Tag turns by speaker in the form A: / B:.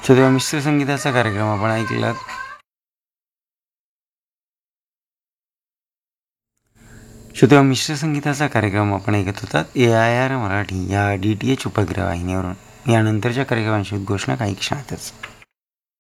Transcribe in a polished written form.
A: तेव्हा मिश्र संगीताचा कार्यक्रम आपण ऐकलात. तेव्हा मिश्र संगीताचा कार्यक्रम आपण ऐकत होतात AIR मराठी या DTH उपग्रह वाहिनीवरून. यानंतरच्या कार्यक्रमांची उद्घोषणा काही क्षणातच.